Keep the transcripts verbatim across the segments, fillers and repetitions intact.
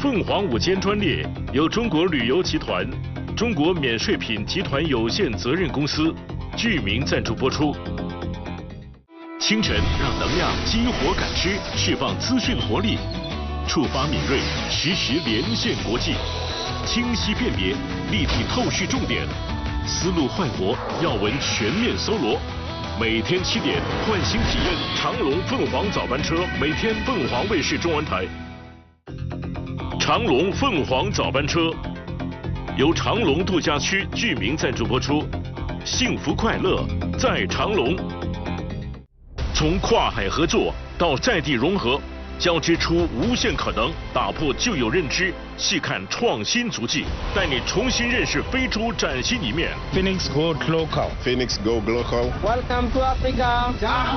凤凰午间专列由中国旅游集团、中国免税品集团有限责任公司剧名赞助播出。清晨让能量激活感知，释放资讯活力，触发敏锐，实时连线国际，清晰辨别，立体透视重点，思路焕活，要闻全面搜罗。每天七点，换新体验长龙凤凰早班车，每天凤凰卫视中文台。长龙凤凰早班车由长隆度假区剧名赞助播出，幸福快乐在长隆。从跨海合作到在地融合，交织出无限可能，打破旧有认知，细看创新足迹，带你重新认识非洲崭新一面。 Phoenix Go Global. Phoenix Go Global. Welcome to Africa.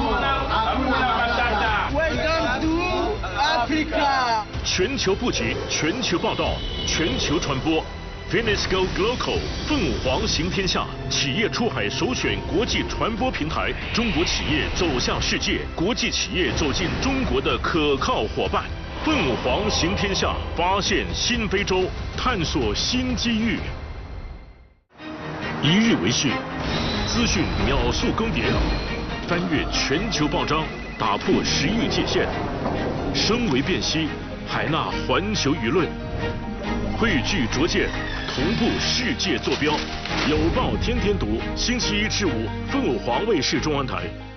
Welcome to Africa. 全球布局，全球报道，全球传播。Phoenix Go Global 凤凰行天下，企业出海首选国际传播平台，中国企业走向世界，国际企业走进中国的可靠伙伴。凤凰行天下，发现新非洲，探索新机遇。一日为市，资讯秒速更迭，翻越全球报章，打破时域界限，声为辨析，海纳环球舆论，汇聚卓见，同步世界坐标。有报天天读，星期一至五，凤凰卫视中文台。